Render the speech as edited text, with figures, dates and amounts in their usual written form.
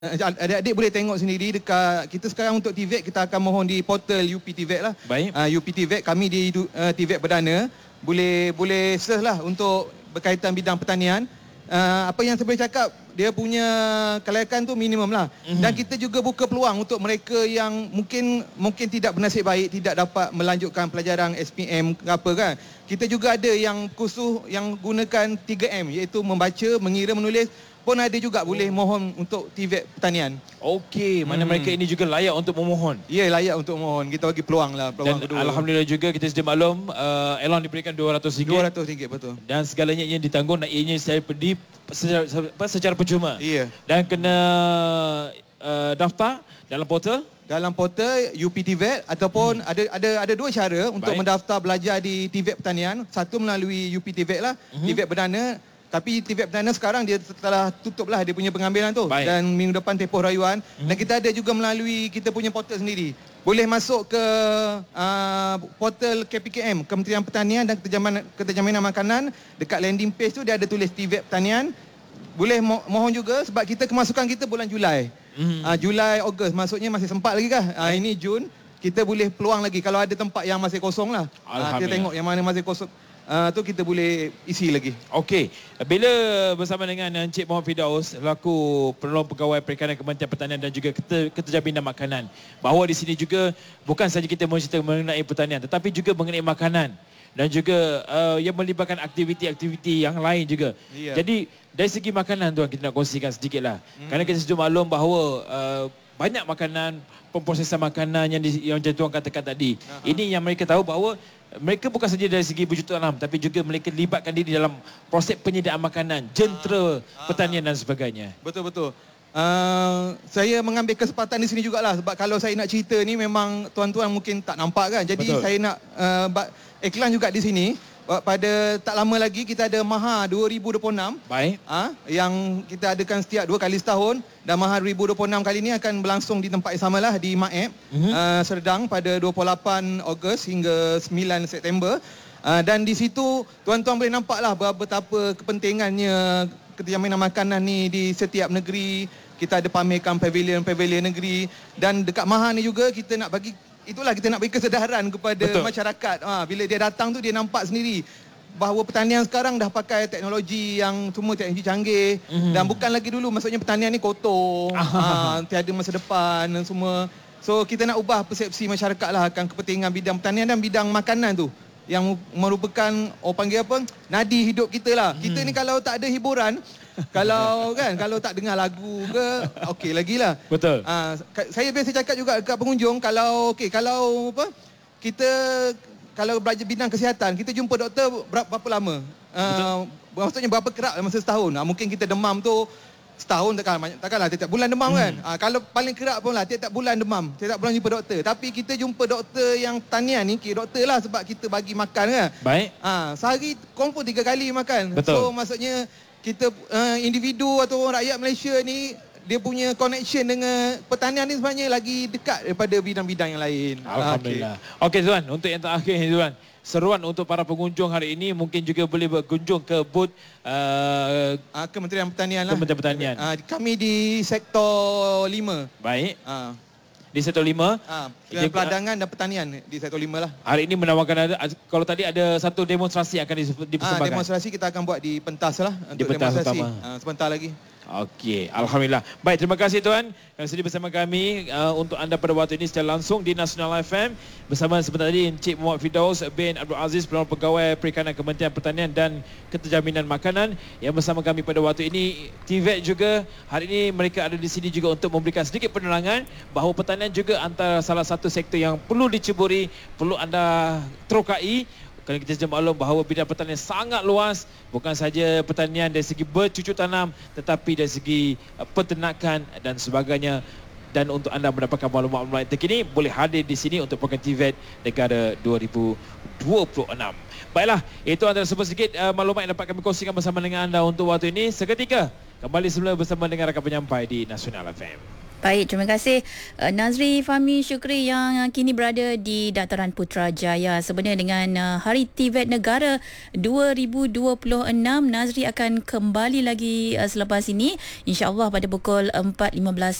Adik-adik boleh tengok sendiri dekat kita sekarang untuk TVET, kita akan mohon di portal UP TVET lah. Baik. UP TVET, kami di TVET Perdana boleh search lah untuk berkaitan bidang pertanian. Apa yang saya boleh cakap, dia punya kelayakan tu minimum lah. Dan kita juga buka peluang untuk mereka yang mungkin tidak bernasib baik, tidak dapat melanjutkan pelajaran SPM ke apa kan. Kita juga ada yang kursus yang gunakan 3M, iaitu membaca, mengira, menulis pun ada juga, boleh mohon untuk TVET pertanian. Okey, mana mereka ini juga layak untuk memohon. Ya, layak untuk mohon. Kita bagi peluang lah, peluang Dan kedua. alhamdulillah juga kita sedia maklum, Elon diberikan RM200. RM200, betul. Dan segalanya yang ditanggung naiknya secara percuma. Ya. Dan kena daftar dalam portal. Dalam portal UP TVET ataupun ada dua cara untuk mendaftar belajar di TVET pertanian. Satu melalui UP TVET lah, TVET Perdana. Tapi TVET Perdana sekarang dia telah tutup lah dia punya pengambilan tu. Dan minggu depan tempoh rayuan. Dan kita ada juga melalui kita punya portal sendiri. Boleh masuk ke portal KPKM, Kementerian Pertanian dan Keterjaminan Makanan. Dekat landing page tu dia ada tulis TVET Pertanian. Boleh mohon juga sebab kita kemasukan kita bulan Julai. Julai, Ogos, maksudnya masih sempat lagi kah? Ini Jun, kita boleh peluang lagi kalau ada tempat yang masih kosong lah. Kita tengok yang mana masih kosong. Tu kita boleh isi lagi. Okey, bila bersama dengan Encik Muhammad Firdaus selaku penolong pegawai perikanan Kementerian Pertanian dan juga Keterjaminan Makanan, bahawa di sini juga bukan saja kita mencerita mengenai pertanian tetapi juga mengenai makanan dan juga yang melibatkan aktiviti-aktiviti yang lain juga. Jadi dari segi makanan tuan, kita nak kongsikan sedikitlah. Kerana kita sudah maklum bahawa banyak makanan, pemprosesan makanan yang tuan katakan tadi. Ini yang mereka tahu bahawa mereka bukan saja dari segi berjuta alam tapi juga mereka libatkan diri dalam proses penyediaan makanan, jentera pertanian dan sebagainya. Betul-betul. Saya mengambil kesempatan di sini jugalah sebab kalau saya nak cerita ni memang tuan-tuan mungkin tak nampak kan. Jadi saya nak iklan juga di sini. Pada tak lama lagi kita ada Maha 2026. Baik. Yang kita adakan setiap 2 kali setahun, dan Maha 2026 kali ini akan berlangsung di tempat yang samalah di Maep, Serdang pada 28 Ogos hingga 9 September. Dan di situ tuan-tuan boleh nampaklah betapa kepentingannya keterjaminan makanan ni di setiap negeri. Kita ada pamerkan pavilion negeri, dan dekat Maha ni juga kita nak bagi, itulah kita nak beri kesedaran kepada masyarakat. Bila dia datang tu dia nampak sendiri bahawa pertanian sekarang dah pakai teknologi yang semua teknologi canggih. Dan bukan lagi dulu, maksudnya pertanian ni kotor, tiada masa depan dan semua. So kita nak ubah persepsi masyarakat lah akan kepentingan bidang pertanian dan bidang makanan tu, yang merupakan orang panggil apa, nadi hidup kita lah. Kita ni kalau tak ada hiburan, kalau tak dengar lagu ke, okey lagi lah. Betul. Saya biasa cakap juga dekat pengunjung, kalau belajar bidang kesihatan, kita jumpa doktor berapa lama? Maksudnya berapa kerap masa setahun? Mungkin kita demam tu setahun takkanlah tiap bulan demam kan. Kalau paling kerap pun lah tiap bulan demam, tiap bulan jumpa doktor. Tapi kita jumpa doktor yang tanian ni, doktor lah sebab kita bagi makan kan. Baik. Sehari confirm 3 kali makan. Betul. So maksudnya kita individu atau rakyat Malaysia ni, dia punya connection dengan pertanian ni sebenarnya lagi dekat daripada bidang-bidang yang lain. Alhamdulillah. Okey tuan, untuk yang terakhir ni tuan, seruan untuk para pengunjung hari ini mungkin juga boleh berkunjung ke booth Kementerian Pertanian lah. Kementerian Pertanian. Kami di sektor 5. Baik. Di sektor 5. Peladangan dan pertanian di sektor 5 lah. Hari ini menawarkan kalau tadi ada satu demonstrasi akan dipersembahkan. Demonstrasi kita akan buat di pentas lah. Di pentas utama. Sebentar lagi. Okey, alhamdulillah. Baik, terima kasih tuan yang sudi bersama kami untuk anda pada waktu ini secara langsung di Nasional FM bersama sebentar tadi Encik Muhammad Firdaus bin Abdul Aziz, penolong pegawai perikanan Kementerian Pertanian dan Keterjaminan Makanan, yang bersama kami pada waktu ini. TVET juga hari ini mereka ada di sini juga untuk memberikan sedikit penerangan bahawa pertanian juga antara salah satu sektor yang perlu diceburi, perlu anda terokai. Kerana kita sudah maklum bahawa bidang pertanian sangat luas, bukan saja pertanian dari segi bercucuk tanam tetapi dari segi peternakan dan sebagainya. Dan untuk anda mendapatkan maklumat-maklumat terkini, boleh hadir di sini untuk program TVET Negara 2026. Baiklah, itu antara sedikit maklumat yang dapat kami kongsikan bersama dengan anda untuk waktu ini. Seketika kembali semula bersama dengan rakan penyampai di Nasional FM. Baik, terima kasih Nazri Fahmi Syukri yang kini berada di Dataran Putrajaya. Sebenarnya dengan Hari TVET Negara 2026, Nazri akan kembali lagi selepas ini, insya-Allah pada pukul 4.15